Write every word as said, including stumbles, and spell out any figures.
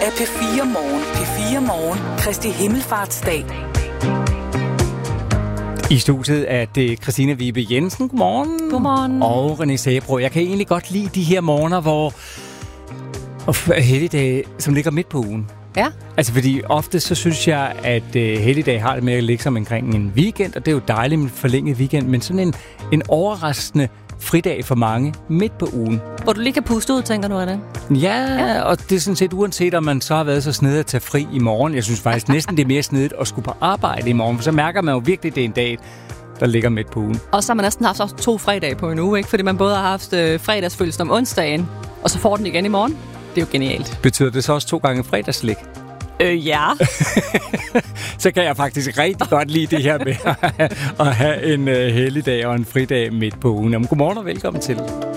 er P fire Morgen. P fire Morgen. Kristi Himmelfartsdag. I studiet er det Christina Vibe Jensen. Godmorgen. Godmorgen. Og René Sabro. Jeg kan egentlig godt lide de her morgener, hvor og helligdage, som ligger midt på ugen. Ja. Altså, fordi ofte så synes jeg, at uh, helligdag har det med at ligge som omkring en weekend, og det er jo dejligt med en forlænget weekend, men sådan en, en overraskende fridag for mange midt på ugen. Hvor du lige kan puste ud, tænker du, er det? Ja, ja, og det er sådan set uanset, om man så har været så snedig at tage fri i morgen. Jeg synes faktisk næsten, det er mere snedigt at skulle på arbejde i morgen, for så mærker man jo virkelig, at det er en dag, der ligger midt på ugen. Og så har man næsten haft også to fredage på en uge, ikke? Fordi man både har haft øh, fredagsfølelsen om onsdagen, og så får den igen i morgen. Det er jo genialt. Betyder det så også to gange fredagslik? Øh, ja. Så kan jeg faktisk rigtig godt lide det her med at have en uh, helligdag og en fridag midt på ugen. Jamen, godmorgen og velkommen til.